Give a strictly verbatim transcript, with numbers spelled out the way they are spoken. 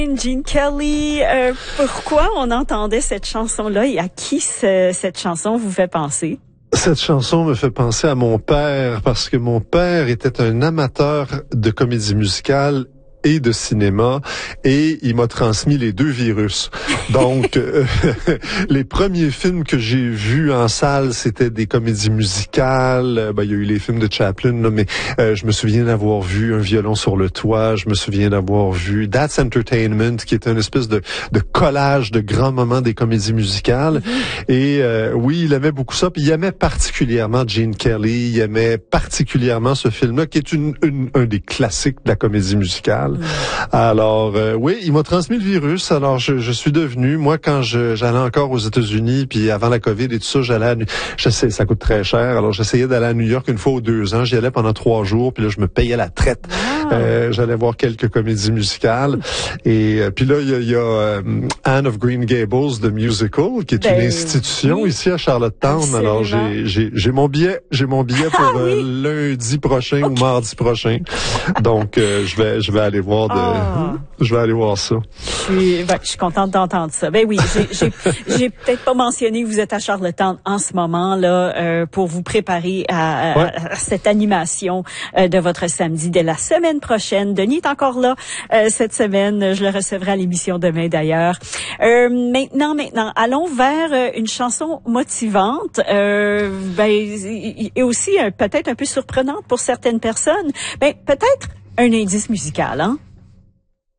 Gene Kelly, euh, pourquoi on entendait cette chanson-là et à qui ce, cette chanson vous fait penser? Cette chanson me fait penser à mon père parce que mon père était un amateur de comédie musicale et de cinéma, et il m'a transmis les deux virus. Donc, euh, les premiers films que j'ai vus en salle, c'était des comédies musicales. Ben, il y a eu les films de Chaplin, là, mais euh, je me souviens d'avoir vu Un violon sur le toit. Je me souviens d'avoir vu That's Entertainment, qui est une espèce de, de collage de grands moments des comédies musicales. Mm-hmm. Et euh, oui, il aimait beaucoup ça. Puis il aimait particulièrement Gene Kelly. Il aimait particulièrement ce film-là, qui est une, une, un des classiques de la comédie musicale. Alors, euh, oui, il m'a transmis le virus. Alors, je, je suis devenu, moi, quand je, j'allais encore aux États-Unis, puis avant la COVID et tout ça, j'allais à, je sais, ça coûte très cher. Alors, j'essayais d'aller à New York une fois ou deux ans. J'y allais pendant trois jours, puis là, je me payais la traite. Wow. Euh, j'allais voir quelques comédies musicales. Et euh, puis là, il y a, il y a euh, Anne of Green Gables, The Musical, qui est ben, une institution oui. ici à Charlottetown. Absolument. Alors, j'ai, j'ai, j'ai mon billet, j'ai mon billet pour ah, oui. euh, lundi prochain okay. ou mardi prochain. Donc, euh, je vais, je vais aller voir de, oh. je vais aller voir ça. Je suis, ben, je suis contente d'entendre ça. Ben oui, j'ai, j'ai, j'ai peut-être pas mentionné que vous êtes à Charlottetown en ce moment là euh, pour vous préparer à, ouais. à, à cette animation euh, de votre samedi dès la semaine prochaine. Denis est encore là euh, cette semaine. Je le recevrai à l'émission demain d'ailleurs. Euh, maintenant, maintenant, allons vers euh, une chanson motivante, euh, ben et aussi euh, peut-être un peu surprenante pour certaines personnes. Ben peut-être un indice musical, hein?